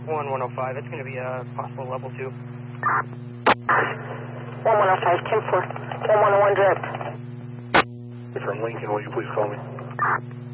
1105, it's going to be a possible level 2. 1105, 10-4, 1101 direct. From Lincoln, will you please call me?